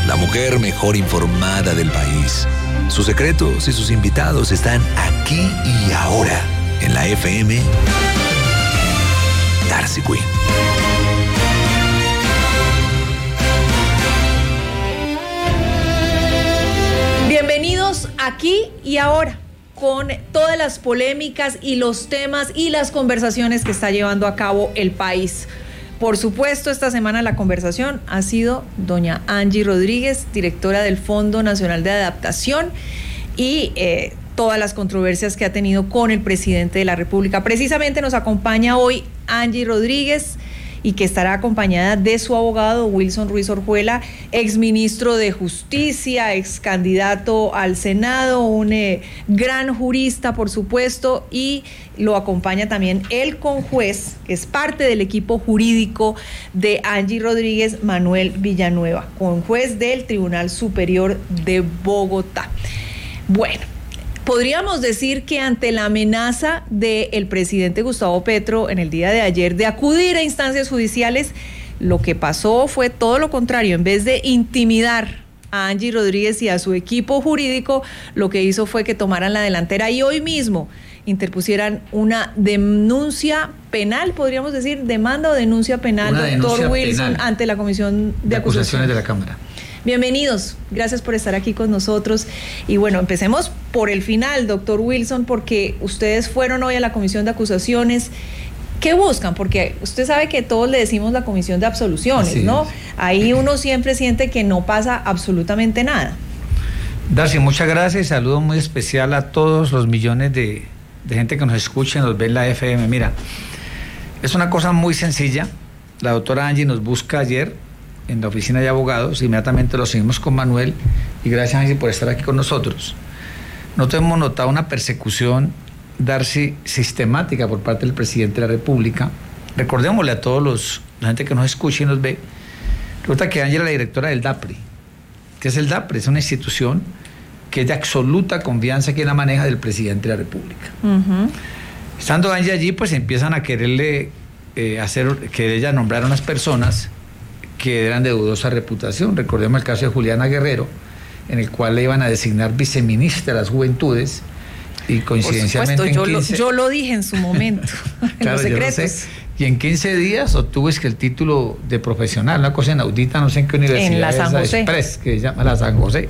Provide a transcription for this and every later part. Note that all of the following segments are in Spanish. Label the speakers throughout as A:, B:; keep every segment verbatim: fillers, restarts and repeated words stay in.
A: la mujer mejor informada del país. Sus secretos y sus invitados están aquí y ahora en la F M Darcy Quinn.
B: Bienvenidos aquí y ahora con todas las polémicas y los temas y las conversaciones que está llevando a cabo el país. Por supuesto, esta semana la conversación ha sido doña Angie Rodríguez, directora del Fondo Nacional de Adaptación, y eh, todas las controversias que ha tenido con el presidente de la República. Precisamente nos acompaña hoy Angie Rodríguez, y que estará acompañada de su abogado Wilson Ruiz Orjuela, exministro de Justicia, ex candidato al Senado, un eh, gran jurista, por supuesto, y lo acompaña también el conjuez, que es parte del equipo jurídico de Angie Rodríguez, Manuel Villanueva, conjuez del Tribunal Superior de Bogotá. Bueno, podríamos decir que ante la amenaza del presidente Gustavo Petro en el día de ayer de acudir a instancias judiciales, lo que pasó fue todo lo contrario. En vez de intimidar a Angie Rodríguez y a su equipo jurídico, lo que hizo fue que tomaran la delantera y hoy mismo interpusieran una denuncia penal, podríamos decir, demanda o denuncia penal, doctor Wilson, penal ante la Comisión de, de Acusaciones de la Cámara. Bienvenidos, gracias por estar aquí con nosotros. Y bueno, empecemos por el final, doctor Wilson, porque ustedes fueron hoy a la Comisión de Acusaciones. ¿Qué buscan? Porque usted sabe que todos le decimos la Comisión de Absoluciones, así ¿no? Es. Ahí uno siempre siente que no pasa absolutamente nada.
C: Darcy, muchas gracias. Saludo muy especial a todos los millones de, de gente que nos escucha y nos ve en la F M. Mira, es una cosa muy sencilla. La doctora Angie nos busca ayer en la oficina de abogados, inmediatamente lo seguimos con Manuel, y gracias Angie por estar aquí con nosotros. Nosotros hemos notado una persecución, Darcy, sistemática por parte del presidente de la República. Recordémosle a todos los, la gente que nos escucha y nos ve, resulta que Angie era la directora del DAPRE. ¿Qué es el DAPRE? Es una institución que es de absoluta confianza, que la maneja del presidente de la República. Uh-huh. Estando Angie allí, pues empiezan a quererle eh, hacer, que ella nombrara unas personas que eran de dudosa reputación. Recordemos el caso de Juliana Guerrero, en el cual le iban a designar viceministra de las Juventudes, y coincidencialmente
B: por supuesto,
C: en
B: yo,
C: quince...
B: lo, yo lo dije en su momento, en claro, los secretos.
C: Yo no sé. Y en quince días obtuve es que el título de profesional, una cosa inaudita, no sé en qué universidad.
B: En la San José.
C: Express, que se llama la San José.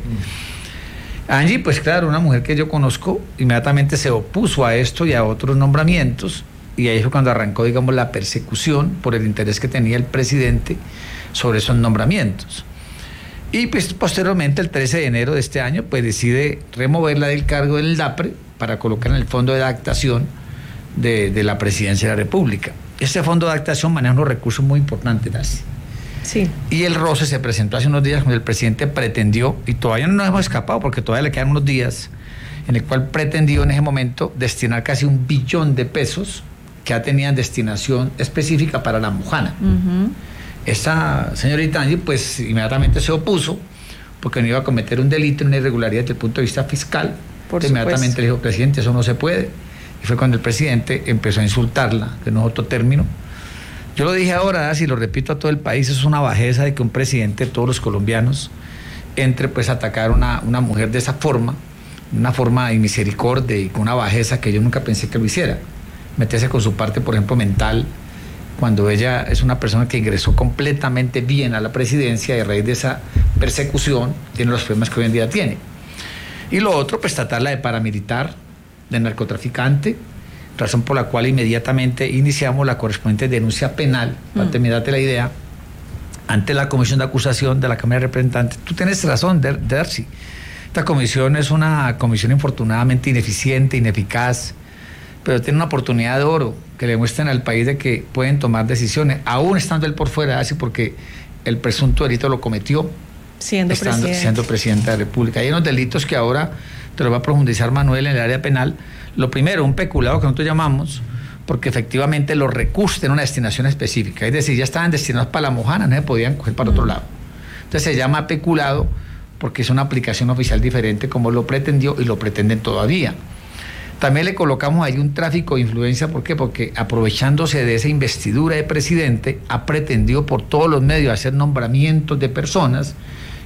C: Mm. Angie, pues claro, una mujer que yo conozco, inmediatamente se opuso a esto y a otros nombramientos, y ahí fue cuando arrancó, digamos, la persecución por el interés que tenía el presidente sobre esos nombramientos. Y pues posteriormente, el trece de enero de este año, pues decide removerla del cargo del DAPRE para colocar en el fondo de adaptación de, de la presidencia de la República. Este fondo de adaptación maneja unos recursos muy importantes, Darcy.
B: Sí.
C: Y el roce se presentó hace unos días cuando el presidente pretendió, y todavía no nos hemos escapado porque todavía le quedan unos días, en el cual pretendió en ese momento destinar casi un billón de pesos que ya tenían destinación específica para la Mojana. Uh-huh. Esta señorita Angie pues inmediatamente se opuso porque no iba a cometer un delito, una irregularidad desde el punto de vista fiscal. Por inmediatamente le dijo, presidente, eso no se puede. Y fue cuando el presidente empezó a insultarla, que no es otro término. Yo lo dije ahora, si lo repito a todo el país, es una bajeza de que un presidente de todos los colombianos entre pues a atacar a una, una mujer de esa forma, una forma de misericordia y con una bajeza que yo nunca pensé que lo hiciera. Meterse con su parte, por ejemplo, mental, cuando ella es una persona que ingresó completamente bien a la presidencia y a raíz de esa persecución tiene los problemas que hoy en día tiene. Y lo otro, pues tratarla de paramilitar, de narcotraficante, razón por la cual inmediatamente iniciamos la correspondiente denuncia penal, mm. para terminarte la idea, ante la Comisión de Acusación de la Cámara de Representantes. Tú tienes razón, Darcy. Esta comisión es una comisión infortunadamente ineficiente, ineficaz, pero tiene una oportunidad de oro que le muestren al país de que pueden tomar decisiones, aún estando él por fuera, así porque el presunto delito lo cometió
B: siendo
C: estando,
B: presidente.
C: siendo presidente de la República. Hay unos delitos que ahora te lo va a profundizar Manuel en el área penal. Lo primero, un peculado que nosotros llamamos, porque efectivamente los recursos tienen una destinación específica, es decir, ya estaban destinados para la Mojana, no se podían coger para mm. otro lado. Entonces se llama peculado porque es una aplicación oficial diferente como lo pretendió y lo pretenden todavía. También le colocamos ahí un tráfico de influencia, ¿por qué? Porque aprovechándose de esa investidura de presidente, ha pretendido por todos los medios hacer nombramientos de personas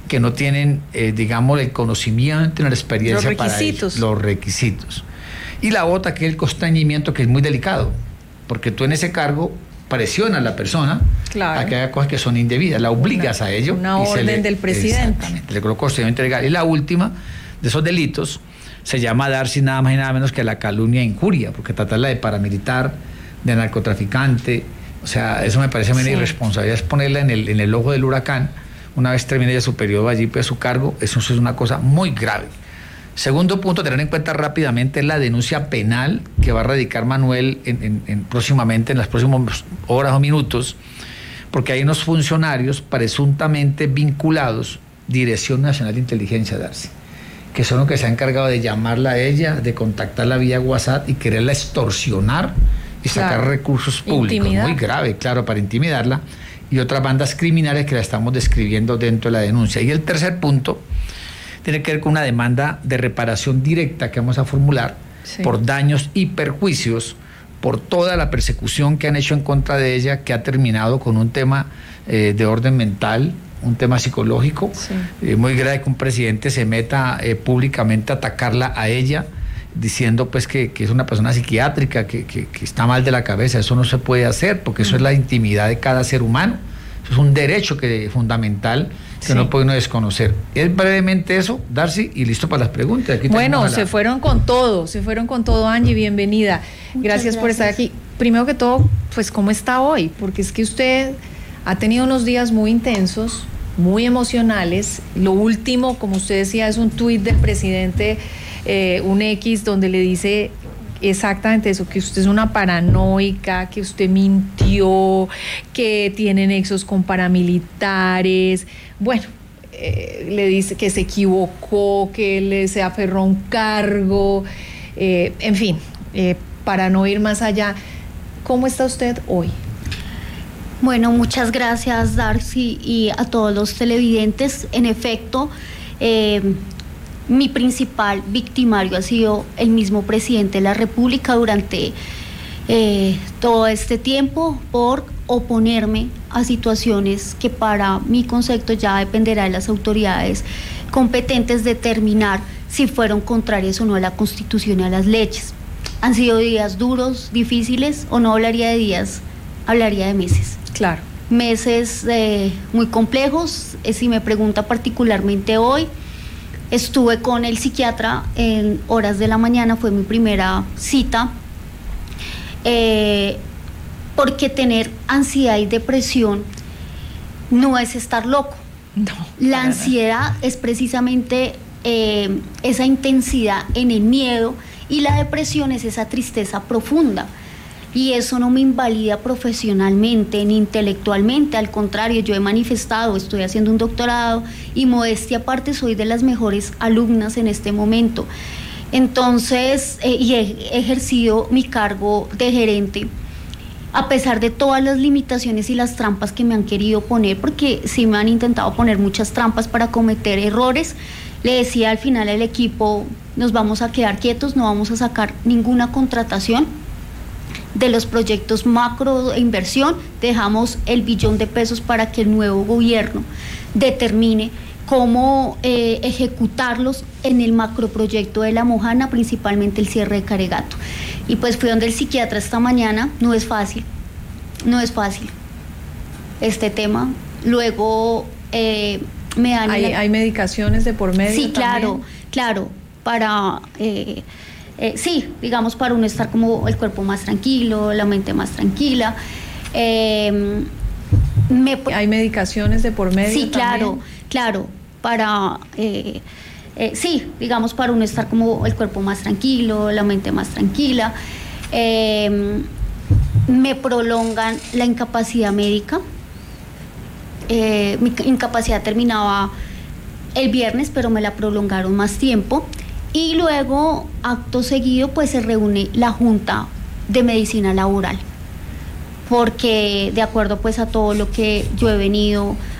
C: que no tienen, eh, digamos, el conocimiento, la experiencia
B: los requisitos.
C: para ello, los requisitos. Y la otra, que es el constreñimiento, que es muy delicado, porque tú en ese cargo presionas a la persona
B: claro.
C: a que haga cosas que son indebidas, la obligas
B: una,
C: a ello.
B: Una
C: y
B: orden
C: se le,
B: del presidente.
C: Exactamente, le colocó constreñimiento legal. Y la última de esos delitos se llama darse nada más y nada menos que la calumnia e injuria, porque tratarla de paramilitar, de narcotraficante, o sea, eso me parece a mí una sí. irresponsabilidad, es ponerla en el, en el ojo del huracán, una vez termine ya su periodo allí, pues su cargo, eso es una cosa muy grave. Segundo punto, tener en cuenta rápidamente la denuncia penal que va a radicar Manuel en, en, en próximamente, en las próximas horas o minutos, porque hay unos funcionarios presuntamente vinculados, Dirección Nacional de Inteligencia, Darcy, que son los que se han encargado de llamarla a ella, de contactarla vía WhatsApp y quererla extorsionar y sacar claro. recursos públicos. Intimidad. Muy grave, claro, para intimidarla. Y otras bandas criminales que la estamos describiendo dentro de la denuncia. Y el tercer punto tiene que ver con una demanda de reparación directa que vamos a formular sí. por daños y perjuicios, por toda la persecución que han hecho en contra de ella, que ha terminado con un tema eh, de orden mental, un tema psicológico, sí. eh, muy grave que un presidente se meta eh, públicamente a atacarla a ella, diciendo pues que, que es una persona psiquiátrica, que, que, que está mal de la cabeza. Eso no se puede hacer, porque eso mm. es la intimidad de cada ser humano. Eso es un derecho que, fundamental que sí. no puede uno desconocer. Es brevemente eso, Darcy, y listo para las preguntas. Aquí
B: bueno, se la... fueron con todo, se fueron con todo, Angie, bienvenida. Gracias, gracias por estar aquí. Primero que todo, pues, ¿cómo está hoy? Porque es que usted ha tenido unos días muy intensos, muy emocionales. Lo último, como usted decía, es un tuit del presidente, eh, un X, donde le dice exactamente eso, que usted es una paranoica, que usted mintió, que tiene nexos con paramilitares. Bueno, eh, le dice que se equivocó, que le se aferró a un cargo, eh, en fin, eh, para no ir más allá. ¿Cómo está usted hoy?
D: Bueno, muchas gracias, Darcy, y a todos los televidentes. En efecto, eh, mi principal victimario ha sido el mismo presidente de la República durante eh, todo este tiempo por oponerme a situaciones que, para mi concepto, ya dependerá de las autoridades competentes determinar si fueron contrarias o no a la Constitución y a las leyes. Han sido días duros, difíciles, o no hablaría de días, hablaría de meses.
B: Claro.
D: Meses eh, muy complejos. Eh, si me pregunta particularmente hoy, estuve con el psiquiatra en horas de la mañana, fue mi primera cita, eh, porque tener ansiedad y depresión no es estar loco.
B: No.
D: La ansiedad es precisamente eh, esa intensidad en el miedo, y la depresión es esa tristeza profunda. Y eso no me invalida profesionalmente ni intelectualmente, al contrario, yo he manifestado, estoy haciendo un doctorado y, modestia aparte, soy de las mejores alumnas en este momento. Entonces, eh, y he ejercido mi cargo de gerente, a pesar de todas las limitaciones y las trampas que me han querido poner, porque sí me han intentado poner muchas trampas para cometer errores. Le decía al final al equipo, nos vamos a quedar quietos, no vamos a sacar ninguna contratación de los proyectos macro de inversión, dejamos el billón de pesos para que el nuevo gobierno determine cómo eh, ejecutarlos en el macroproyecto de La Mojana, principalmente el cierre de Caregato. Y pues fui donde el psiquiatra esta mañana. No es fácil, no es fácil este tema. Luego eh, me dan...
B: ¿Hay, la... ¿Hay medicaciones de por medio?
D: Sí, claro,
B: también?
D: claro, para... Eh, Eh, sí, digamos, para uno estar como el cuerpo más tranquilo, la mente más tranquila. Eh,
B: me, ¿Hay medicaciones de por medio?
D: Sí, claro, también? claro, para, eh, eh, sí, digamos, para uno estar como el cuerpo más tranquilo, la mente más tranquila. Eh, me prolongan la incapacidad médica. Eh, mi incapacidad terminaba el viernes, pero me la prolongaron más tiempo. Y luego, acto seguido, pues se reúne la Junta de Medicina Laboral, porque de acuerdo pues a todo lo que yo he venido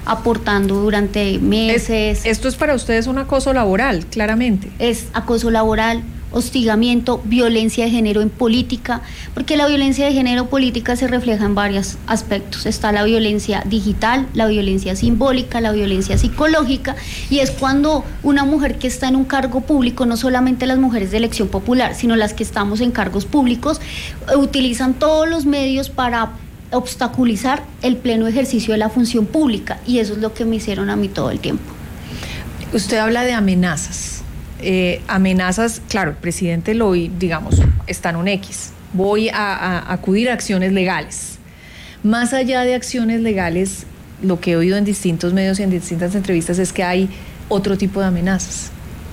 D: aportando durante meses.
B: Es, esto es para ustedes un acoso laboral, claramente.
D: Es acoso laboral, hostigamiento, violencia de género en política, porque la violencia de género política se refleja en varios aspectos. Está la violencia digital, la violencia simbólica, la violencia psicológica, y es cuando una mujer que está en un cargo público, no solamente las mujeres de elección popular, sino las que estamos en cargos públicos, utilizan todos los medios para obstaculizar el pleno ejercicio de la función pública, y eso es lo que me hicieron a mí todo el tiempo.
B: Usted habla de amenazas. Eh, amenazas, claro, el presidente lo, digamos, está en un X. Voy a, a acudir a acciones legales. Más allá de acciones legales, lo que he oído en distintos medios y en distintas entrevistas es que hay otro tipo de amenazas.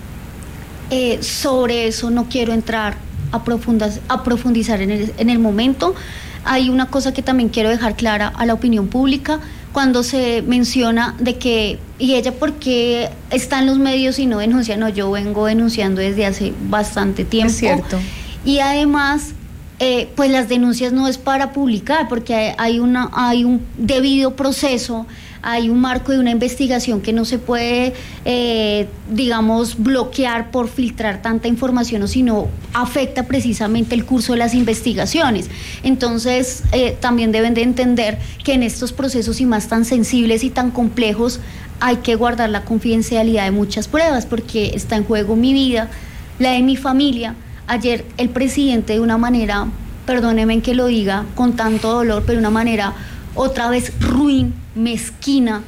D: Eh, sobre eso no quiero entrar a, profundas, a profundizar en el, en el momento. Hay una cosa que también quiero dejar clara a la opinión pública. Cuando se menciona de que, ¿y ella por qué está en los medios y no denuncia? No, yo vengo denunciando desde hace bastante tiempo.
B: Es cierto.
D: Y además, eh, pues las denuncias no es para publicar, porque hay, hay, una, hay un debido proceso, hay un marco de una investigación que no se puede, eh, digamos, bloquear por filtrar tanta información, o si no, afecta precisamente el curso de las investigaciones. Entonces, eh, también deben de entender que en estos procesos, y más tan sensibles y tan complejos, hay que guardar la confidencialidad de muchas pruebas, porque está en juego mi vida, la de mi familia. Ayer el presidente, de una manera, perdónenme que lo diga con tanto dolor, pero de una manera otra vez ruin, mezquina,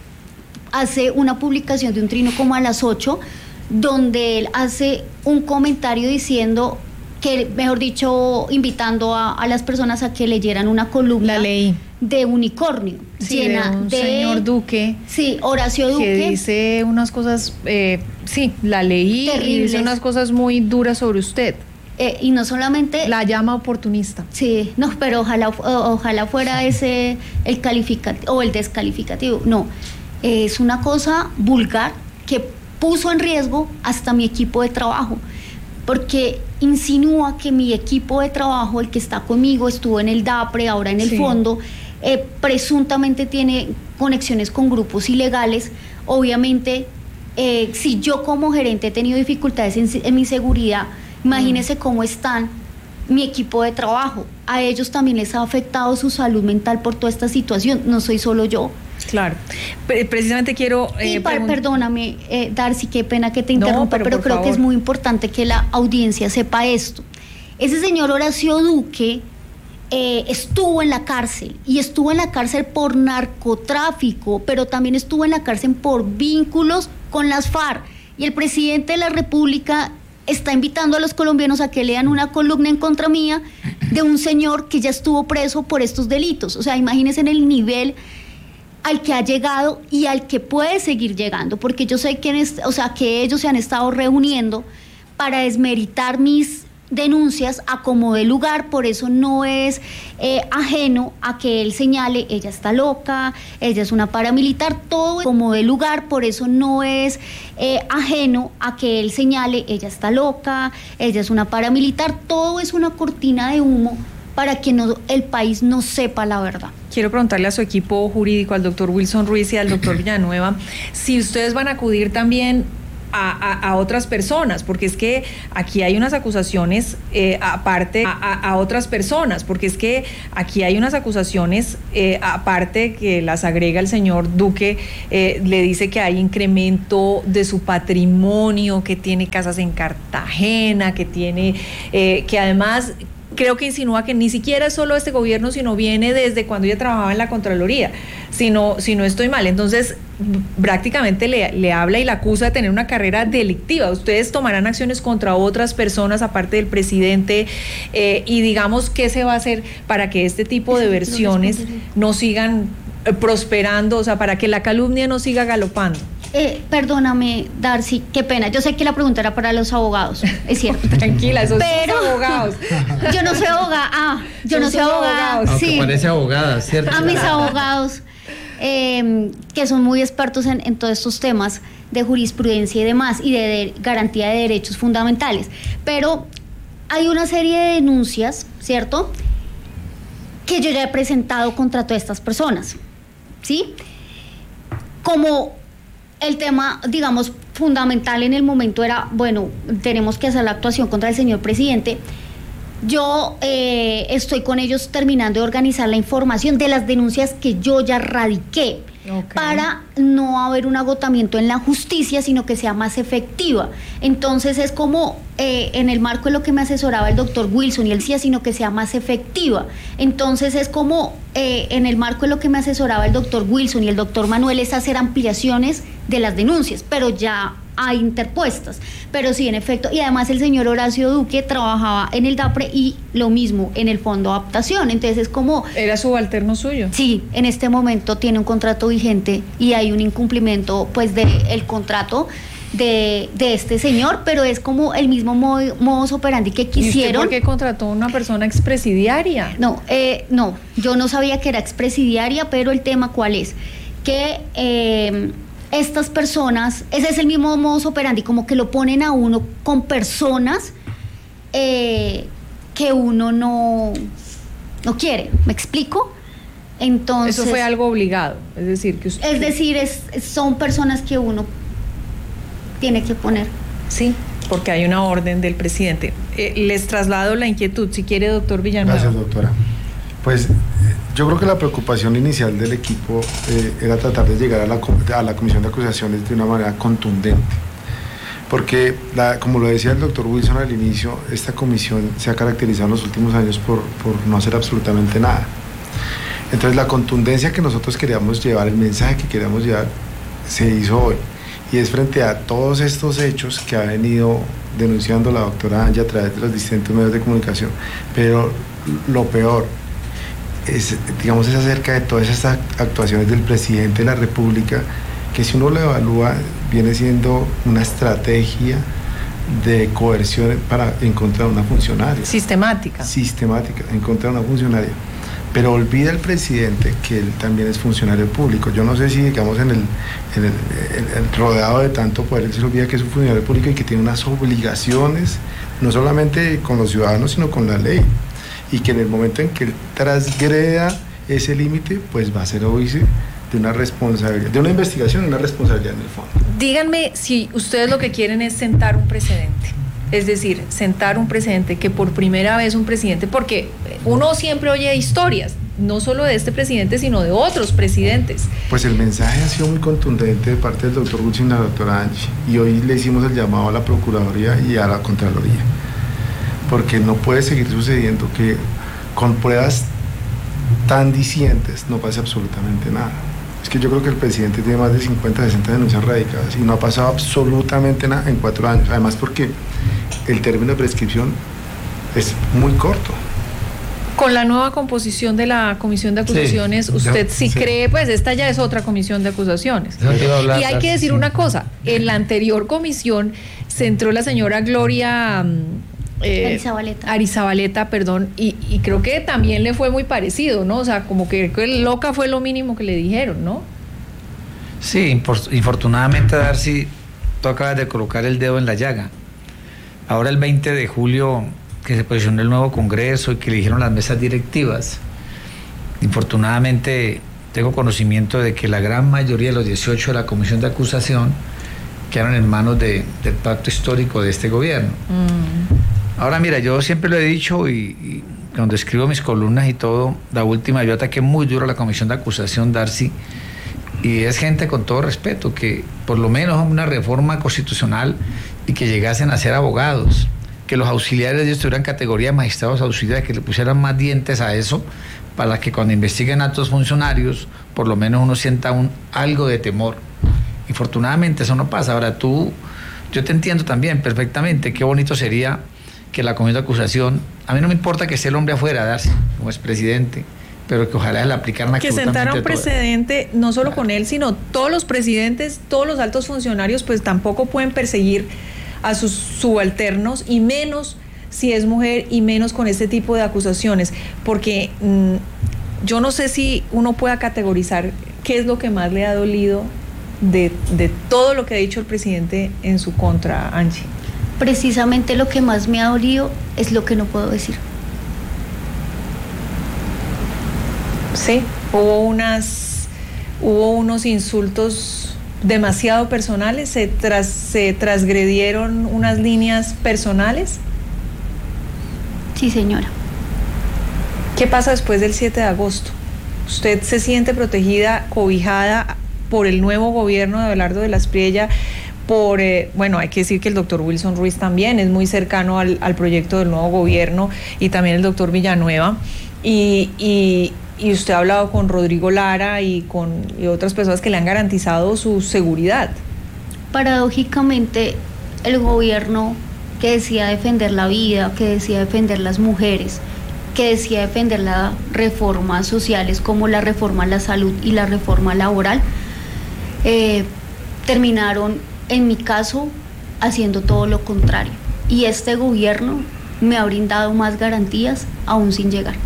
D: hace una publicación de un trino como a las ocho, donde él hace un comentario diciendo que, mejor dicho, invitando a, a las personas a que leyeran una columna.
B: La leí.
D: De unicornio,
B: sí,
D: llena
B: de un
D: de
B: señor Duque.
D: Sí, Horacio Duque.
B: Que dice unas cosas, eh, sí, la leí, terribles. Y dice unas cosas muy duras sobre usted.
D: Eh, y no solamente...
B: La llama oportunista.
D: Sí, no, pero ojalá, o, ojalá fuera ese el calificativo o el descalificativo. No, es una cosa vulgar que puso en riesgo hasta mi equipo de trabajo, porque insinúa que mi equipo de trabajo, el que está conmigo, estuvo en el DAPRE, ahora en el sí. fondo, eh, presuntamente tiene conexiones con grupos ilegales. Obviamente, eh, si yo como gerente he tenido dificultades en, en mi seguridad, imagínense cómo están mi equipo de trabajo. A ellos también les ha afectado su salud mental por toda esta situación. No soy solo yo.
B: Claro. Precisamente quiero...
D: Eh, y para, perdóname, eh, Darcy, qué pena que te interrumpa, no, pero, pero creo favor. que es muy importante que la audiencia sepa esto. Ese señor Horacio Duque eh, estuvo en la cárcel, y estuvo en la cárcel por narcotráfico, pero también estuvo en la cárcel por vínculos con las FARC. Y el presidente de la República está invitando a los colombianos a que lean una columna en contra mía de un señor que ya estuvo preso por estos delitos. O sea, imagínense en el nivel al que ha llegado y al que puede seguir llegando, porque yo sé que, o sea, que ellos se han estado reuniendo para desmeritar mis denuncias a como de lugar. Por eso no es eh, ajeno a que él señale, ella está loca, ella es una paramilitar, todo como de lugar. Por eso no es eh, ajeno a que él señale, ella está loca, ella es una paramilitar, todo es una cortina de humo para que no, el país no sepa la verdad.
B: Quiero preguntarle a su equipo jurídico, al doctor Wilson Ruiz y al doctor Villanueva, si ustedes van a acudir también A, a, a otras personas, porque es que aquí hay unas acusaciones eh, aparte a, a, a otras personas, porque es que aquí hay unas acusaciones eh, aparte que las agrega el señor Duque, eh, le dice que hay incremento de su patrimonio, que tiene casas en Cartagena, que tiene, eh, que además... creo que insinúa que ni siquiera es solo este gobierno, sino viene desde cuando ella trabajaba en la Contraloría, si no, si no estoy mal. Entonces, prácticamente le, le habla y la acusa de tener una carrera delictiva. Ustedes tomarán acciones contra otras personas aparte del presidente, eh, y digamos, ¿qué se va a hacer para que este tipo de versiones no sigan eh, prosperando, o sea, para que la calumnia no siga galopando?
D: Eh, perdóname, Darcy, qué pena. Yo sé que la pregunta era para los abogados, es cierto.
B: Tranquila, esos
D: pero
B: son abogados.
D: Yo no soy abogada. Ah, yo no soy abogada.
C: Aunque
D: sí.
C: parece abogada, ¿cierto?
D: A mis abogados, eh, que son muy expertos en, en todos estos temas de jurisprudencia y demás, y de, de garantía de derechos fundamentales. Pero hay una serie de denuncias, ¿cierto?, que yo ya he presentado contra todas estas personas, ¿sí? como el tema, digamos, fundamental en el momento era, bueno, tenemos que hacer la actuación contra el señor presidente, yo eh, estoy con ellos terminando de organizar la información de las denuncias que yo ya radiqué, okay, para no haber un agotamiento en la justicia, sino que sea más efectiva. Entonces es como eh, en el marco de lo que me asesoraba el doctor Wilson y él decía, sino que sea más efectiva. Entonces es como eh, en el marco de lo que me asesoraba el doctor Wilson y el doctor Manuel, es hacer ampliaciones de las denuncias, pero ya hay interpuestas, pero sí, en efecto, y además el señor Horacio Duque trabajaba en el DAPRE y lo mismo en el Fondo de Adaptación, entonces es como...
B: ¿Era subalterno suyo?
D: Sí, en este momento tiene un contrato vigente y hay un incumplimiento pues del contrato de, de este señor, pero es como el mismo modo, modus operandi que quisieron.
B: ¿Y usted por qué contrató a una persona expresidiaria?
D: No, eh, no, yo no sabía que era expresidiaria, pero el tema ¿cuál es? Que... Eh, estas personas, ese es el mismo modus operandi, como que lo ponen a uno con personas eh, que uno no, no quiere, ¿me explico? Entonces,
B: eso fue algo obligado, es decir, que usted...
D: Es decir, es, son personas que uno tiene que poner.
B: Sí, porque hay una orden del presidente. Eh, les traslado la inquietud, si quiere, doctor Villanueva.
E: Gracias, doctora. Pues yo creo que la preocupación inicial del equipo eh, era tratar de llegar a la, a la comisión de acusaciones de una manera contundente, porque la, como lo decía el doctor Wilson al inicio, esta comisión se ha caracterizado en los últimos años por, por no hacer absolutamente nada. Entonces la contundencia que nosotros queríamos llevar, el mensaje que queríamos llevar, se hizo hoy, y es frente a todos estos hechos que ha venido denunciando la doctora Angie a través de los distintos medios de comunicación. Pero lo peor es, digamos, es acerca de todas estas actuaciones del presidente de la República, que si uno lo evalúa viene siendo una estrategia de coerción para en contra de una funcionaria.
B: Sistemática.
E: Sistemática, en contra de una funcionaria. Pero olvida el presidente que él también es funcionario público. Yo no sé si, digamos, en el, en el, el, el rodeado de tanto poder, él se olvida que es un funcionario público y que tiene unas obligaciones, no solamente con los ciudadanos, sino con la ley. Y que en el momento en que él transgreda ese límite, pues va a ser obvio de una responsabilidad, de una investigación, una responsabilidad en el fondo.
B: Díganme si ustedes lo que quieren es sentar un precedente, es decir, sentar un precedente que por primera vez un presidente, porque uno siempre oye historias, no solo de este presidente, sino de otros presidentes.
E: Pues el mensaje ha sido muy contundente de parte del doctor Wilson y la doctora Angie, y hoy le hicimos el llamado a la Procuraduría y a la Contraloría, porque no puede seguir sucediendo que con pruebas tan dicientes no pase absolutamente nada. Es que yo creo que el presidente tiene más de cincuenta, sesenta denuncias radicadas y no ha pasado absolutamente nada en cuatro años, además porque el término de prescripción es muy corto.
B: Con la nueva composición de la comisión de acusaciones, sí, usted sí, sí cree, pues esta ya es otra comisión de acusaciones. Y hay que decir una cosa, en la anterior comisión se entró la señora Gloria... Eh,
D: Arizabaleta.
B: Arizabaleta, perdón, y, y creo que también le fue muy parecido, ¿no? O sea, como que, que loca fue lo mínimo que le dijeron, ¿no?
C: Sí, infortunadamente, Darcy, tú acabas de colocar el dedo en la llaga. Ahora el veinte de julio, que se posicionó el nuevo Congreso y que eligieron las mesas directivas, infortunadamente tengo conocimiento de que la gran mayoría de los dieciocho de la comisión de acusación quedaron en manos de, del pacto histórico de este gobierno. Mm. Ahora mira, yo siempre lo he dicho y, y cuando escribo mis columnas y todo, la última yo ataqué muy duro a la comisión de acusación, Darcy, y es gente con todo respeto, que por lo menos una reforma constitucional y que llegasen a ser abogados, que los auxiliares de ellos tuvieran categoría de magistrados auxiliares, que le pusieran más dientes a eso, para que cuando investiguen a estos funcionarios, por lo menos uno sienta un, algo de temor. Infortunadamente eso no pasa. Ahora tú, yo te entiendo también perfectamente, qué bonito sería que la comisión de acusación, a mí no me importa que esté el hombre afuera, Darcy, como es presidente, pero que ojalá le aplicaran
B: que sentara un precedente, no solo claro. con él, sino todos los presidentes, todos los altos funcionarios, pues tampoco pueden perseguir a sus subalternos, y menos si es mujer, y menos con este tipo de acusaciones, porque mmm, yo no sé si uno pueda categorizar qué es lo que más le ha dolido de, de todo lo que ha dicho el presidente en su contra, Angie.
D: Precisamente lo que más me ha dolido es lo que no puedo decir.
B: Sí, hubo unas hubo unos insultos demasiado personales, se, tras, se transgredieron unas líneas personales.
D: Sí, señora.
B: ¿Qué pasa después del siete de agosto? ¿Usted se siente protegida, cobijada por el nuevo gobierno de Abelardo de la Espriella? Por, eh, bueno, hay que decir que el doctor Wilson Ruiz también es muy cercano al, al proyecto del nuevo gobierno, y también el doctor Villanueva, y, y, y usted ha hablado con Rodrigo Lara y con y otras personas que le han garantizado su seguridad.
D: Paradójicamente, el gobierno que decía defender la vida, que decía defender las mujeres, que decía defender las reformas sociales como la reforma a la salud y la reforma laboral, eh, terminaron, en mi caso, haciendo todo lo contrario. Y este gobierno me ha brindado más garantías aún sin llegar.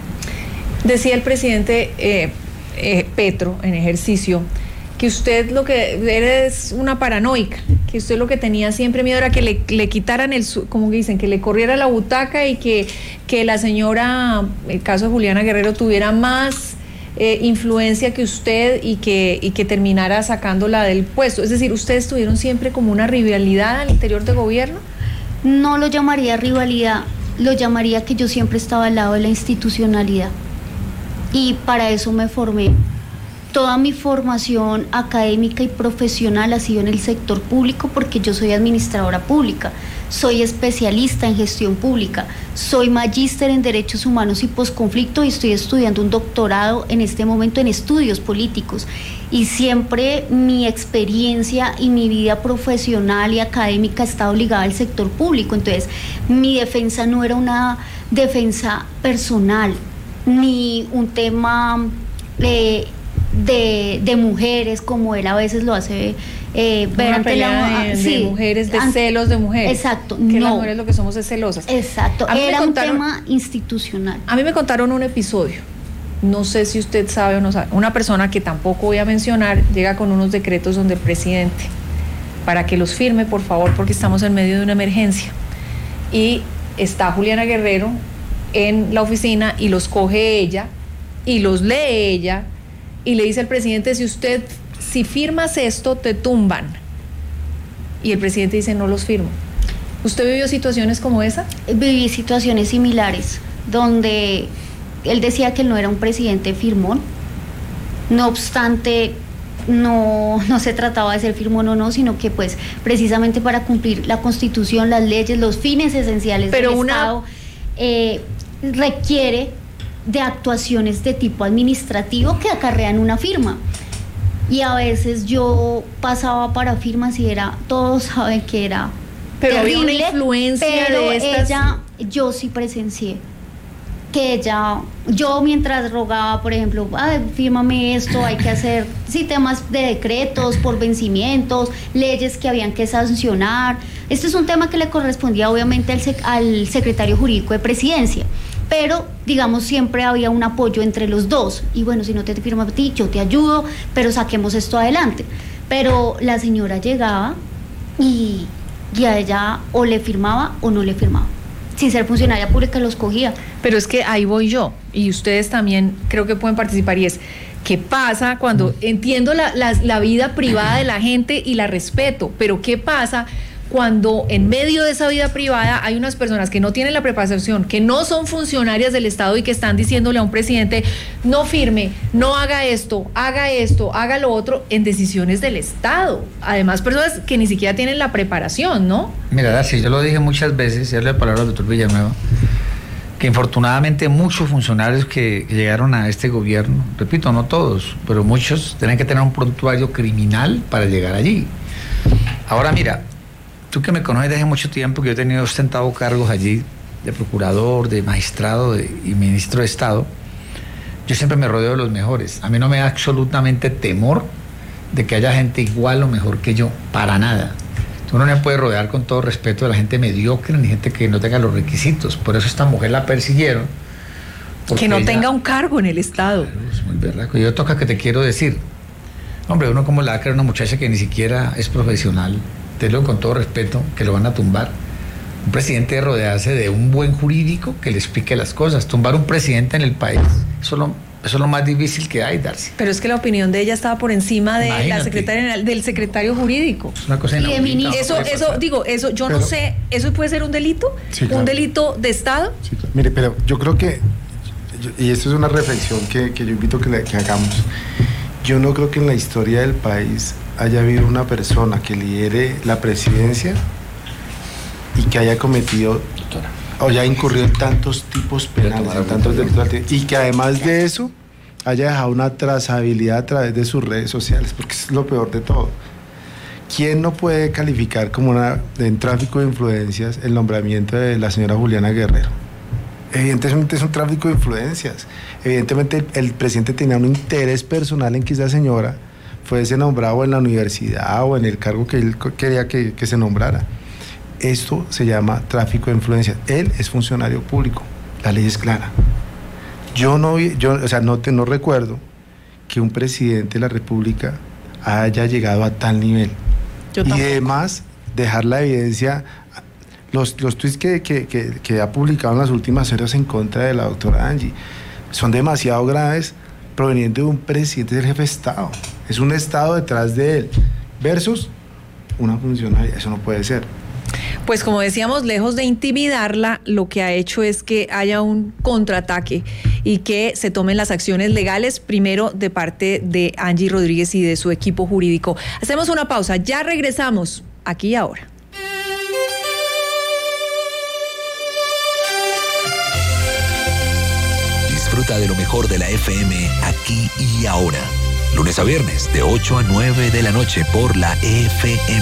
B: Decía el presidente eh, eh, Petro en ejercicio que usted lo que era es una paranoica, que usted lo que tenía siempre miedo era que le, le quitaran el, como que dicen, que le corriera la butaca y que, que la señora, el caso de Juliana Guerrero, tuviera más eh, influencia que usted y que, y que terminara sacándola del puesto. Es decir, ¿ustedes tuvieron siempre como una rivalidad al interior del gobierno?
D: No lo llamaría rivalidad, lo llamaría que yo siempre estaba al lado de la institucionalidad. Y para eso me formé. Toda mi formación académica y profesional ha sido en el sector público, porque yo soy administradora pública, soy especialista en gestión pública, soy magíster en derechos humanos y posconflicto, y estoy estudiando un doctorado en este momento en estudios políticos. Y siempre mi experiencia y mi vida profesional y académica ha estado ligada al sector público. Entonces, mi defensa no era una defensa personal, ni un tema eh, de, de mujeres, como él a veces lo hace eh, ver ante la
B: de,
D: sí,
B: de mujeres, de
D: ante,
B: celos de mujeres.
D: Exacto,
B: que
D: no.
B: Las mujeres lo que somos es celosas.
D: Exacto, era
B: contaron,
D: un tema institucional.
B: A mí me contaron un episodio, no sé si usted sabe o no sabe, una persona que tampoco voy a mencionar llega con unos decretos donde el presidente, para que los firme, por favor, porque estamos en medio de una emergencia, y está Juliana Guerrero en la oficina y los coge ella y los lee ella y le dice al presidente: si usted, si firmas esto, te tumban. Y el presidente dice: no los firmo. ¿Usted vivió situaciones como esa?
D: Viví situaciones similares, donde él decía que él no era un presidente firmón. No obstante, no, no se trataba de ser firmón o no, sino que pues precisamente para cumplir la Constitución, las leyes, los fines esenciales
B: Pero
D: del
B: una...
D: Estado, eh, requiere de actuaciones de tipo administrativo que acarrean una firma. Y a veces yo pasaba para firmas y era, todos saben que era
B: pero
D: terrible,
B: había una influencia
D: pero
B: de estas...
D: ella, yo sí presencié que ella, yo mientras rogaba, por ejemplo, ah, fírmame esto, hay que hacer, sí, temas de decretos por vencimientos, leyes que habían que sancionar. Este es un tema que le correspondía obviamente al, sec- al secretario jurídico de Presidencia, pero digamos siempre había un apoyo entre los dos, y bueno, si no te firmo a ti, yo te ayudo, pero saquemos esto adelante. Pero la señora llegaba y, y a ella o le firmaba o no le firmaba. Sin ser funcionaria pública los cogía.
B: Pero es que ahí voy yo, y ustedes también creo que pueden participar, y es, ¿qué pasa cuando entiendo la, la, la vida privada de la gente y la respeto, pero qué pasa cuando en medio de esa vida privada hay unas personas que no tienen la preparación, que no son funcionarias del Estado y que están diciéndole a un presidente: no firme, no haga esto, haga esto, haga lo otro, en decisiones del Estado? Además, personas que ni siquiera tienen la preparación, ¿no?
C: Mira, Darcy, yo lo dije muchas veces, y darle la palabra al doctor Villanueva, que infortunadamente muchos funcionarios que llegaron a este gobierno, repito, no todos, pero muchos, tienen que tener un prontuario criminal para llegar allí. Ahora mira, tú que me conoces desde mucho tiempo, que yo he tenido ostentado cargos allí de procurador, de magistrado de, y ministro de Estado, yo siempre me rodeo de los mejores. A mí no me da absolutamente temor de que haya gente igual o mejor que yo, para nada. Uno no puede rodear, con todo respeto, de la gente mediocre ni gente que no tenga los requisitos. Por eso esta mujer la persiguieron.
B: Que no
C: ella,
B: tenga un cargo en el Estado.
C: Claro, es muy verdad. Yo toca que te quiero decir, hombre, uno como la va a creer una muchacha que ni siquiera es profesional, te lo digo con todo respeto, que lo van a tumbar. Un presidente debe rodearse de un buen jurídico que le explique las cosas. Tumbar un presidente en el país, eso lo Eso es lo más difícil que hay, Darcy.
B: Pero es que la opinión de ella estaba por encima de
C: Imagínate.
B: la secretaria del secretario jurídico.
C: Es una cosa
D: Y de
C: inaudita.
D: ministro.
C: no
B: Eso,
C: puede
B: eso,
C: pasar.
B: digo, eso, yo
E: Pero-
B: no sé, ¿eso puede ser un delito?
E: Sí, claro.
B: ¿Un delito de Estado?
E: Sí, claro. Mire, pero yo creo que, yo- y esto es una reflexión que, que yo invito que, le- que hagamos, yo no creo que en la historia del país haya habido una persona que lidere la presidencia y que haya cometido
C: Doctora.
E: o haya incurrido en tantos tipos penales, en tantos delitos, y que además de eso haya dejado una trazabilidad a través de sus redes sociales, porque es lo peor de todo. ¿Quién no puede calificar como una, en tráfico de influencias el nombramiento de la señora Juliana Guerrero? Evidentemente es un tráfico de influencias. Evidentemente el, el presidente tenía un interés personal en que esa señora fuese nombrada en la universidad o en el cargo que él quería que, que se nombrara. Esto se llama tráfico de influencias. Él es funcionario público. La ley es clara. Yo no, vi- yo, o sea, no, te, no recuerdo que un presidente de la República haya llegado a tal nivel.
B: Yo
E: y
B: tampoco.
E: además dejar la evidencia, los, los tweets que, que, que, que ha publicado en las últimas horas en contra de la doctora Angie son demasiado graves, provenientes de un presidente del jefe de Estado. Es un Estado detrás de él versus una funcionaria. Eso no puede ser.
B: Pues como decíamos, lejos de intimidarla, lo que ha hecho es que haya un contraataque y que se tomen las acciones legales, primero de parte de Angie Rodríguez y de su equipo jurídico. Hacemos una pausa, ya regresamos aquí y ahora.
A: Disfruta de lo mejor de la F M aquí y ahora. Lunes a viernes de ocho a nueve de la noche por la F M.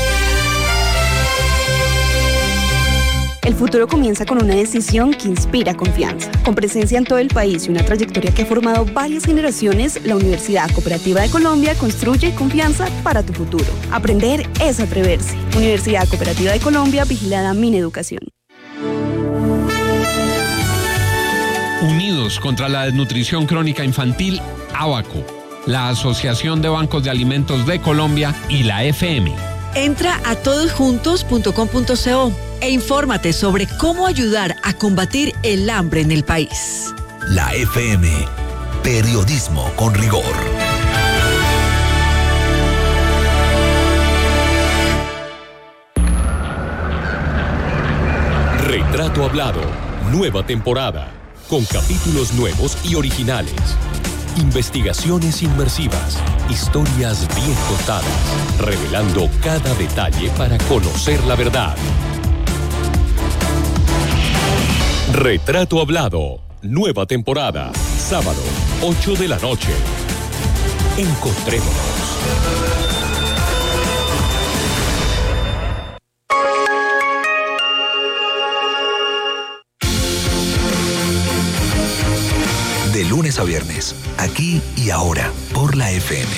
F: El futuro comienza con una decisión que inspira confianza. Con presencia en todo el país y una trayectoria que ha formado varias generaciones, la Universidad Cooperativa de Colombia construye confianza para tu futuro. Aprender es atreverse. Universidad Cooperativa de Colombia, vigilada Mineducación.
G: Unidos contra la desnutrición crónica infantil, ABACO, la Asociación de Bancos de Alimentos de Colombia y la F M.
H: Entra a todosjuntos punto com punto co e infórmate sobre cómo ayudar a combatir el hambre en el país.
A: La F M. Periodismo con rigor.
I: Retrato Hablado, nueva temporada, con capítulos nuevos y originales. Investigaciones inmersivas, historias bien contadas, revelando cada detalle para conocer la verdad. Retrato Hablado, nueva temporada, sábado, ocho de la noche. Encontrémonos.
A: De lunes a viernes, aquí y ahora, por la F M.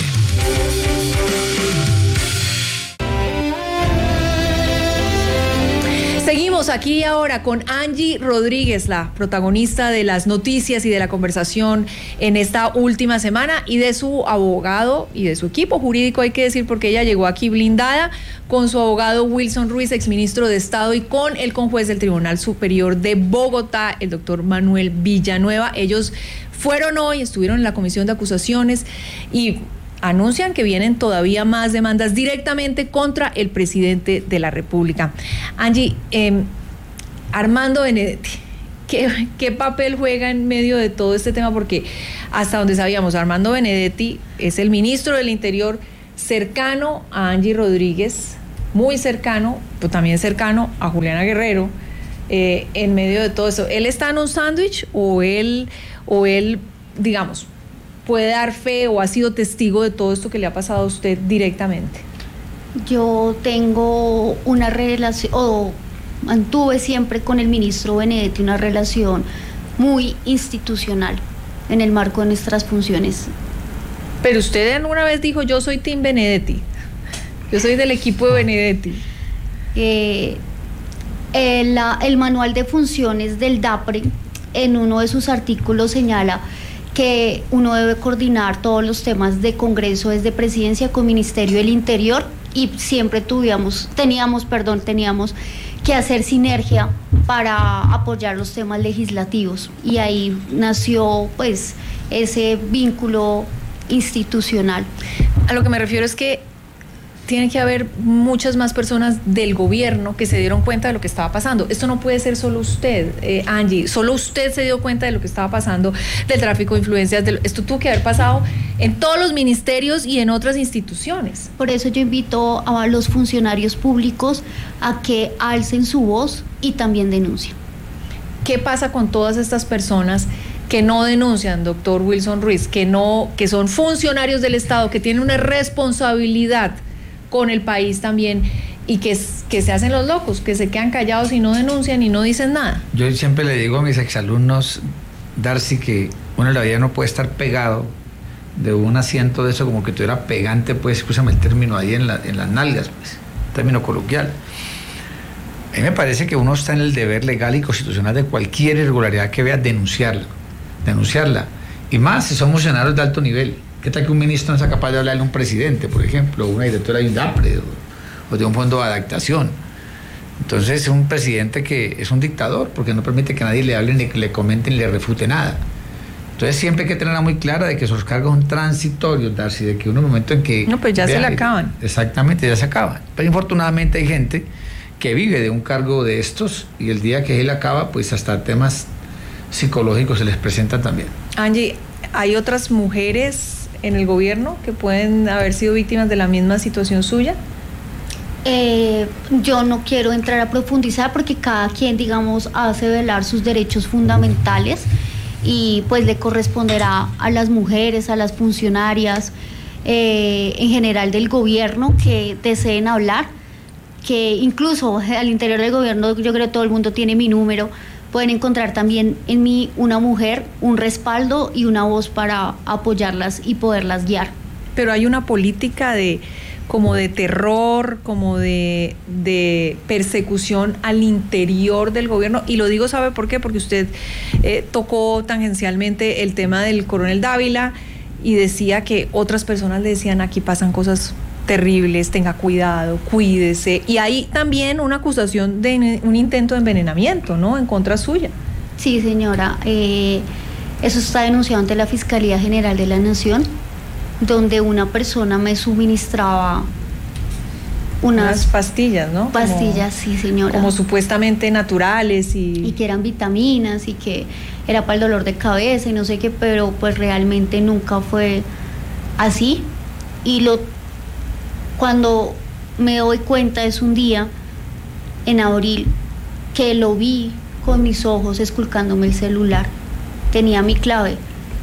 B: Seguimos aquí y ahora con Angie Rodríguez, la protagonista de las noticias y de la conversación en esta última semana, y de su abogado y de su equipo jurídico, hay que decir, porque ella llegó aquí blindada con su abogado Wilson Ruiz, exministro de Estado, y con el conjuez del Tribunal Superior de Bogotá, el doctor Manuel Villanueva. Ellos fueron hoy, estuvieron en la comisión de acusaciones y anuncian que vienen todavía más demandas directamente contra el presidente de la República. Angie, eh, Armando Benedetti, ¿qué, ¿qué papel juega en medio de todo este tema? Porque hasta donde sabíamos, Armando Benedetti es el ministro del Interior cercano a Angie Rodríguez, muy cercano, pero también cercano a Juliana Guerrero, eh, en medio de todo eso. ¿Él está en un sándwich o él, o él, digamos, puede dar fe o ha sido testigo de todo esto que le ha pasado a usted directamente?
D: Yo tengo una relación, o mantuve siempre con el ministro Benedetti una relación muy institucional en el marco de nuestras funciones.
B: Pero usted alguna vez dijo, yo soy Team Benedetti, yo soy del equipo de Benedetti.
D: Eh, el, la- el manual de funciones del DAPRE, en uno de sus artículos señala que uno debe coordinar todos los temas de Congreso desde Presidencia con Ministerio del Interior y siempre tuvimos, teníamos, perdón, teníamos que hacer sinergia para apoyar los temas legislativos, y ahí nació pues ese vínculo institucional.
B: A lo que me refiero es que tiene que haber muchas más personas del gobierno que se dieron cuenta de lo que estaba pasando. Esto no puede ser solo usted, eh, Angie, solo usted se dio cuenta de lo que estaba pasando, del tráfico de influencias, de, esto tuvo que haber pasado en todos los ministerios y en otras instituciones.
D: Por eso yo invito a los funcionarios públicos a que alcen su voz y también denuncien.
B: ¿Qué pasa con todas estas personas que no denuncian, doctor Wilson Ruiz, que no, que son funcionarios del Estado, que tienen una responsabilidad con el país también, y que, que se hacen los locos, que se quedan callados y no denuncian y no dicen nada?
C: Yo siempre le digo a mis exalumnos, Darcy, que uno en la vida no puede estar pegado de un asiento de eso como que tuviera pegante, pues, escúchame el término, ahí en, la, en las nalgas, pues, término coloquial. A mí me parece que uno está en el deber legal y constitucional de cualquier irregularidad que vea, denunciarla, denunciarla, y más si son funcionarios de alto nivel. ¿Qué tal que un ministro no sea capaz de hablarle a un presidente, por ejemplo, o una directora de un DAPRE, o, o de un fondo de adaptación? Entonces es un presidente que es un dictador, porque no permite que nadie le hable, ni que le comente, ni le refute nada. Entonces siempre hay que tenerla muy clara de que esos cargos son transitorios, Darcy, de que uno en un momento en que...
B: No, pues ya se le acaban.
C: Exactamente, ya se acaban. Pero infortunadamente hay gente que vive de un cargo de estos, y el día que él acaba, pues hasta temas psicológicos se les presentan también.
B: Angie, ¿hay otras mujeres en el gobierno que pueden haber sido víctimas de la misma situación suya?
D: Eh, yo no quiero entrar a profundizar porque cada quien, digamos, hace velar sus derechos fundamentales, y pues le corresponderá a las mujeres, a las funcionarias, eh, en general del gobierno, que deseen hablar, que incluso al interior del gobierno yo creo que todo el mundo tiene mi número. Pueden encontrar también en mí una mujer, un respaldo y una voz para apoyarlas y poderlas guiar.
B: Pero hay una política de como de terror, como de, de persecución al interior del gobierno, y lo digo, ¿sabe por qué? Porque usted eh, tocó tangencialmente el tema del coronel Dávila y decía que otras personas le decían, aquí pasan cosas terribles, tenga cuidado, cuídese, y hay también una acusación de un intento de envenenamiento, ¿no?, en contra suya.
D: Sí, señora, eh, eso está denunciado ante la Fiscalía General de la Nación, donde una persona me suministraba unas,
B: unas pastillas, ¿no?
D: Pastillas,
B: como,
D: sí, señora.
B: Como supuestamente naturales y...
D: Y que eran vitaminas y que era para el dolor de cabeza y no sé qué, pero pues realmente nunca fue así. Y lo cuando me doy cuenta es un día en abril que lo vi con mis ojos esculcándome el celular. Tenía mi clave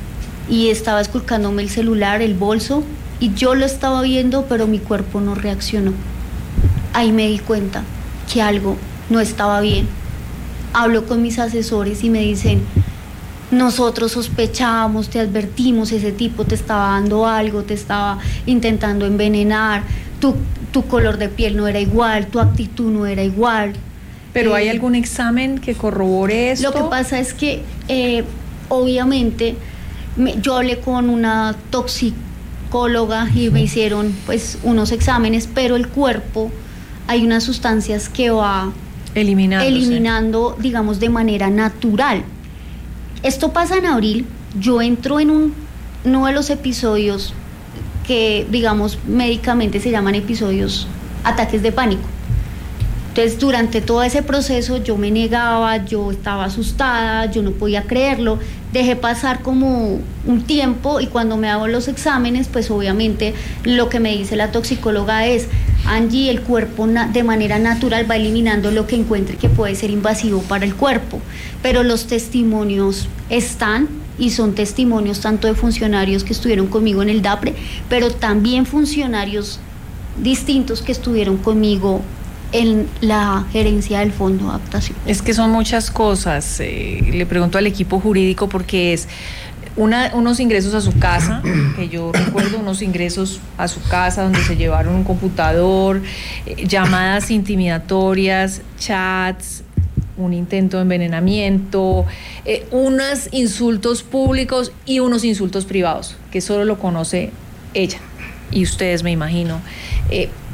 D: y estaba esculcándome el celular, el bolso, y yo lo estaba viendo, pero mi cuerpo no reaccionó. Ahí me di cuenta que algo no estaba bien. Hablo con mis asesores y me dicen, nosotros sospechábamos, te advertimos, ese tipo te estaba dando algo, te estaba intentando envenenar, tu, tu color de piel no era igual, tu actitud no era igual.
B: ¿Pero
D: eh,
B: hay algún examen que corrobore esto?
D: Lo que pasa es que, eh, obviamente, me, yo hablé con una toxicóloga y me hicieron pues unos exámenes, pero el cuerpo, hay unas sustancias que va eliminando, digamos, de manera natural. Esto pasa en abril, yo entro en un, uno de los episodios que, digamos, médicamente se llaman episodios, ataques de pánico. Entonces, durante todo ese proceso yo me negaba, yo estaba asustada, yo no podía creerlo, dejé pasar como un tiempo y cuando me hago los exámenes, pues obviamente lo que me dice la toxicóloga es, Angie, el cuerpo de manera natural va eliminando lo que encuentre que puede ser invasivo para el cuerpo, pero los testimonios están y son testimonios tanto de funcionarios que estuvieron conmigo en el DAPRE, pero también funcionarios distintos que estuvieron conmigo en la gerencia del Fondo de Adaptación.
B: Es que son muchas cosas. Eh, le pregunto al equipo jurídico porque es una, unos ingresos a su casa, que yo recuerdo unos ingresos a su casa donde se llevaron un computador, eh, llamadas intimidatorias, chats, un intento de envenenamiento, eh, unos insultos públicos y unos insultos privados, que solo lo conoce ella y ustedes, me imagino. Eh,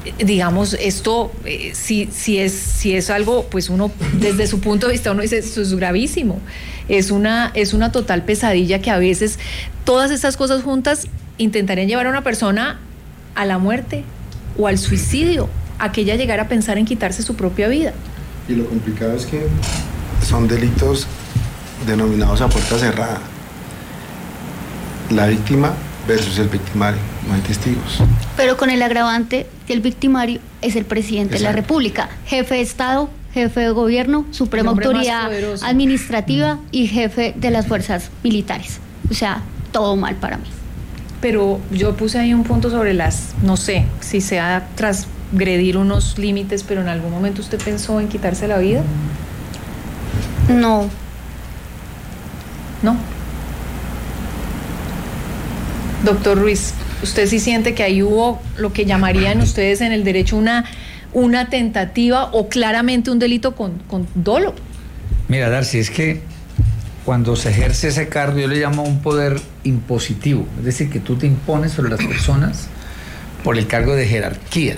B: digamos, esto, eh, si, si, es, si es algo, pues uno, desde su punto de vista, uno dice, esto es gravísimo. Es una, es una total pesadilla que a veces todas estas cosas juntas intentarían llevar a una persona a la muerte o al suicidio, a que ella llegara a pensar en quitarse su propia vida.
E: Y lo complicado es que son delitos denominados a puerta cerrada. La víctima versus el victimario, no hay testigos.
D: Pero con el agravante que el victimario es el presidente Exacto. de la República, jefe de Estado, jefe de gobierno, suprema autoridad administrativa y jefe de las fuerzas militares. O sea, todo mal para mí.
B: Pero yo puse ahí un punto sobre las, no sé, si sea transgredir unos límites, pero en algún momento usted pensó en quitarse la vida.
D: No.
B: ¿No? Doctor Ruiz, ¿usted sí siente que ahí hubo lo que llamarían ustedes en el derecho una, una tentativa o claramente un delito con, con dolo?
C: Mira, Darcy, es que cuando se ejerce ese cargo yo le llamo un poder impositivo, es decir, que tú te impones sobre las personas por el cargo de jerarquía.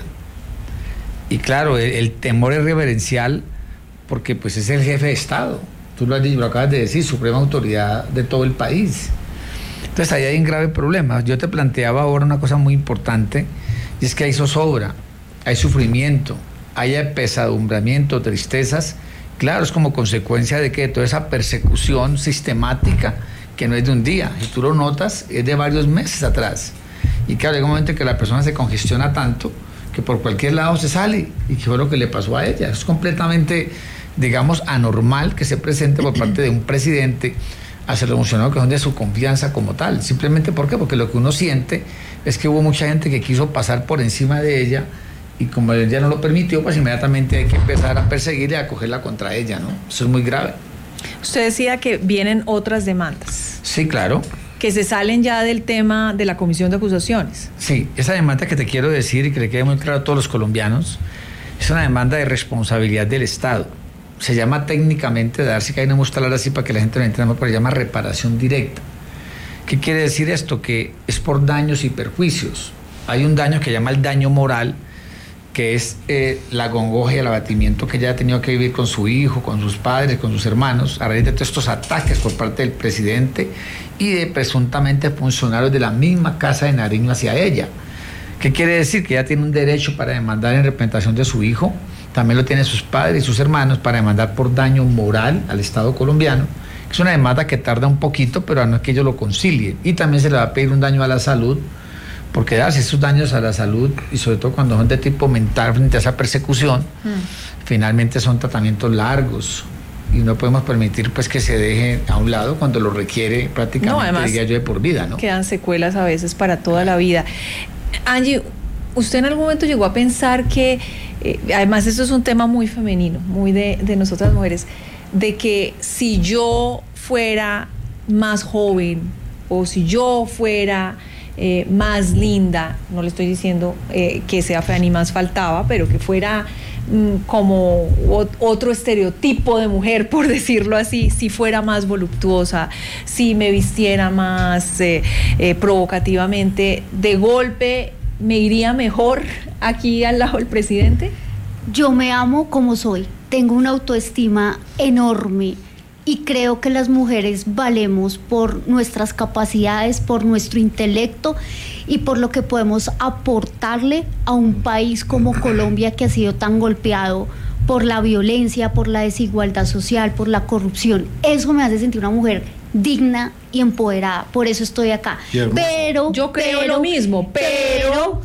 C: Y claro, el, el temor es reverencial porque pues es el jefe de Estado, tú lo, has dicho, lo acabas de decir, suprema autoridad de todo el país. Entonces ahí hay un grave problema. Yo te planteaba ahora una cosa muy importante, y es que hay zozobra, hay sufrimiento, hay apesadumbramiento, tristezas. Claro, es como consecuencia de que toda esa persecución sistemática, que no es de un día, si tú lo notas, es de varios meses atrás. Y claro, llega un momento en que la persona se congestiona tanto que por cualquier lado se sale, y que fue lo que le pasó a ella. Es completamente, digamos, anormal que se presente por parte de un presidente a ser emocionado que son de su confianza como tal. Simplemente, ¿por qué? Porque lo que uno siente es que hubo mucha gente que quiso pasar por encima de ella, y como ella no lo permitió, pues inmediatamente hay que empezar a perseguirla y a cogerla contra ella, ¿no? Eso es muy grave.
B: Usted decía que vienen otras demandas.
C: Sí, claro.
B: Que se salen ya del tema de la comisión de acusaciones.
C: Sí, esa demanda que te quiero decir y que le quede muy claro a todos los colombianos, es una demanda de responsabilidad del Estado. Se llama técnicamente, Darcy, que ahí no me gusta hablar así para que la gente lo entienda, pero se llama reparación directa. ¿Qué quiere decir esto? Que es por daños y perjuicios. Hay un daño que llama el daño moral, que es eh, la congoja y el abatimiento que ella ha tenido que vivir con su hijo, con sus padres, con sus hermanos, a raíz de todos estos ataques por parte del presidente y de presuntamente funcionarios de la misma Casa de Nariño hacia ella. ¿Qué quiere decir? Que ella tiene un derecho para demandar en representación de su hijo, también lo tienen sus padres y sus hermanos para demandar por daño moral al Estado colombiano. Es una demanda que tarda un poquito, pero no es que ellos lo concilien. Y también se le va a pedir un daño a la salud, porque darse esos daños a la salud, y sobre todo cuando son de tipo mental frente a esa persecución, mm. finalmente son tratamientos largos, y no podemos permitir pues que se deje a un lado cuando lo requiere prácticamente, no, además, diría yo, de por vida, ¿no?
B: Quedan secuelas a veces para toda la vida. Angie, ¿usted en algún momento llegó a pensar que, eh, además esto es un tema muy femenino, muy de, de nosotras mujeres, de que si yo fuera más joven, o si yo fuera Eh, más linda, no le estoy diciendo eh, que sea fea ni más faltaba, pero que fuera mm, como o, otro estereotipo de mujer, por decirlo así, si fuera más voluptuosa, si me vistiera más eh, eh, provocativamente, de golpe me iría mejor aquí al lado del presidente?
D: Yo me amo como soy, tengo una autoestima enorme, y creo que las mujeres valemos por nuestras capacidades, por nuestro intelecto y por lo que podemos aportarle a un país como Colombia, que ha sido tan golpeado por la violencia, por la desigualdad social, por la corrupción. Eso me hace sentir una mujer digna y empoderada, por eso estoy acá. Pero
B: yo creo
D: pero,
B: lo mismo, pero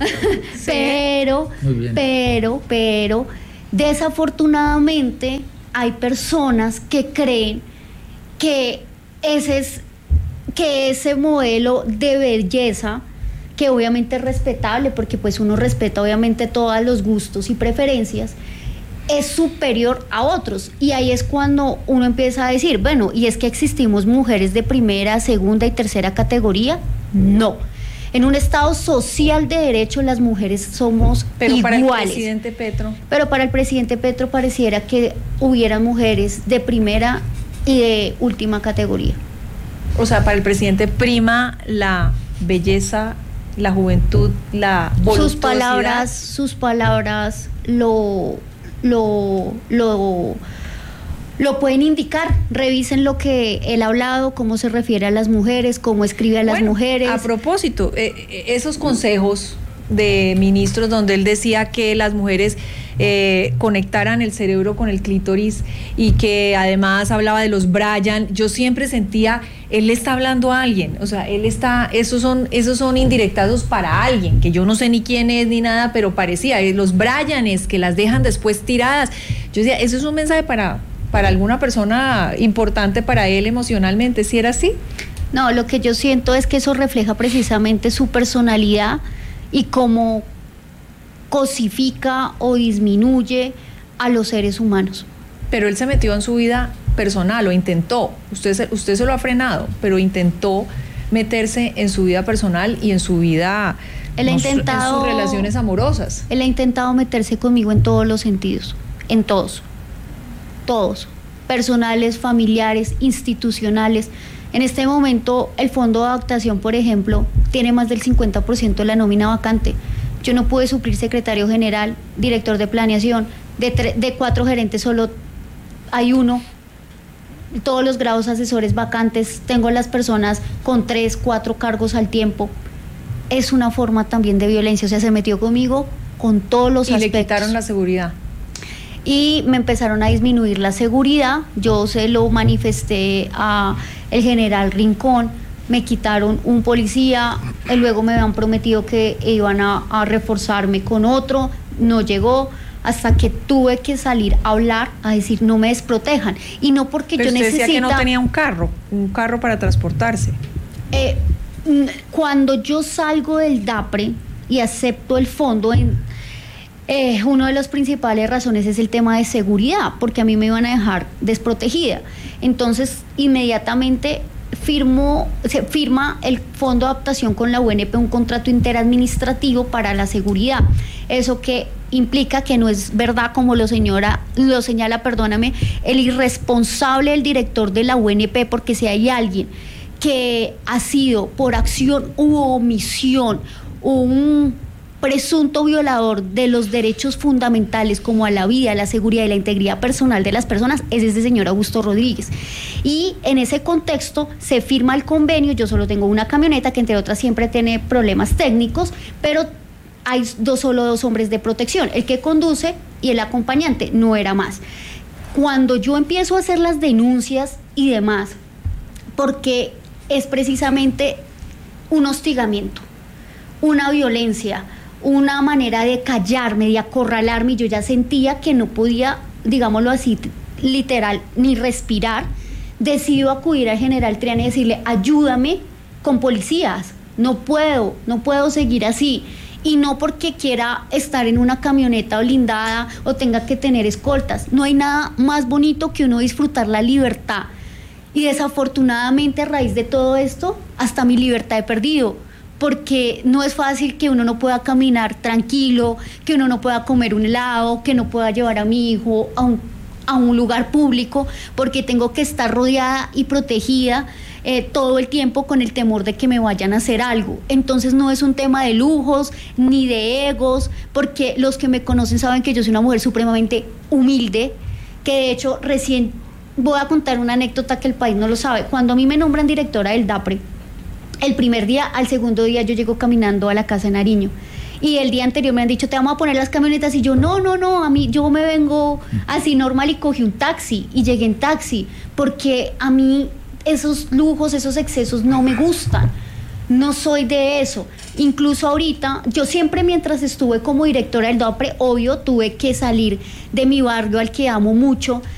D: pero pero, pero pero desafortunadamente hay personas que creen que ese es que ese modelo de belleza, que obviamente es respetable, porque pues uno respeta obviamente todos los gustos y preferencias, es superior a otros. Y ahí es cuando uno empieza a decir, bueno, ¿y es que existimos mujeres de primera, segunda y tercera categoría? No. En un Estado social de derecho las mujeres somos
B: Pero
D: iguales.
B: Para el presidente Petro.
D: Pero para el presidente Petro pareciera que hubiera mujeres de primera y de última categoría.
B: O sea, para el presidente prima la belleza la juventud, la voluptuosidad.
D: Sus palabras, sus palabras lo, lo, lo, lo pueden indicar. Revisen lo que él ha hablado, cómo se refiere a las mujeres, cómo escribe a las
B: bueno,
D: mujeres.
B: A propósito, eh, esos consejos de ministros donde él decía que las mujeres eh, conectaran el cerebro con el clítoris y que además hablaba de los Brian, yo siempre sentía, él le está hablando a alguien, o sea, él está, esos son, esos son indirectados para alguien, que yo no sé ni quién es ni nada, pero parecía, eh, los Brianes que las dejan después tiradas. Yo decía, eso es un mensaje para, para alguna persona importante para él emocionalmente, ¿sí era así?
D: No, lo que yo siento es que eso refleja precisamente su personalidad y cómo cosifica o disminuye a los seres humanos.
B: Pero él se metió en su vida personal, o intentó, usted se, usted se lo ha frenado, pero intentó meterse en su vida personal y en su vida,
D: él ha
B: no,
D: intentado,
B: en sus relaciones amorosas.
D: Él ha intentado meterse conmigo en todos los sentidos, en todos, todos, personales, familiares, institucionales. En este momento, el Fondo de Adaptación, por ejemplo, tiene más del cincuenta por ciento de la nómina vacante. Yo no pude suplir secretario general, director de planeación, de, tre- de cuatro gerentes solo hay uno, todos los grados asesores vacantes, tengo las personas con tres, cuatro cargos al tiempo. Es una forma también de violencia, o sea, se metió conmigo con todos los
B: y
D: aspectos.
B: Y le quitaron la seguridad.
D: Y me empezaron a disminuir la seguridad, yo se lo manifesté a el general Rincón, me quitaron un policía, y luego me habían prometido que iban a, a reforzarme con otro, no llegó, hasta que tuve que salir a hablar, a decir no me desprotejan, y no porque
B: Pero
D: yo
B: usted
D: necesita...
B: decía que no tenía un carro, un carro para transportarse.
D: Eh, cuando yo salgo del DAPRE y acepto el fondo, en, eh, una de las principales razones es el tema de seguridad, porque a mí me iban a dejar desprotegida. Entonces, inmediatamente firmó, se firma el Fondo de Adaptación con la U N P un contrato interadministrativo para la seguridad. Eso que implica que no es verdad, como lo, señora, lo señala, perdóname, el irresponsable del director de la U N P, porque si hay alguien que ha sido por acción u omisión un presunto violador de los derechos fundamentales como a la vida, a la seguridad y la integridad personal de las personas, es este señor Augusto Rodríguez. Y en ese contexto se firma el convenio. Yo solo tengo una camioneta que entre otras siempre tiene problemas técnicos, pero hay dos, solo dos hombres de protección, el que conduce y el acompañante, no era más. Cuando yo empiezo a hacer las denuncias y demás, porque es precisamente un hostigamiento, una violencia, una manera de callarme, de acorralarme, y yo ya sentía que no podía, digámoslo así, literal, ni respirar. Decido acudir al general Triana y decirle, ayúdame con policías, no puedo, no puedo seguir así. Y no porque quiera estar en una camioneta blindada o tenga que tener escoltas. No hay nada más bonito que uno disfrutar la libertad. Y desafortunadamente, a raíz de todo esto, hasta mi libertad he perdido, porque no es fácil que uno no pueda caminar tranquilo, que uno no pueda comer un helado, que no pueda llevar a mi hijo a un, a un lugar público, porque tengo que estar rodeada y protegida eh, todo el tiempo con el temor de que me vayan a hacer algo. Entonces no es un tema de lujos ni de egos, porque los que me conocen saben que yo soy una mujer supremamente humilde, que de hecho recién voy a contar una anécdota que el país no lo sabe. Cuando a mí me nombran directora del DAPRE, el primer día, al segundo día yo llego caminando a la casa de Nariño, y el día anterior me han dicho, te vamos a poner las camionetas, y yo, no, no, no, a mí, yo me vengo así normal, y cogí un taxi, y llegué en taxi, porque a mí esos lujos, esos excesos no me gustan, no soy de eso. Incluso ahorita, yo siempre mientras estuve como directora del DAPRE, obvio, tuve que salir de mi barrio al que amo mucho,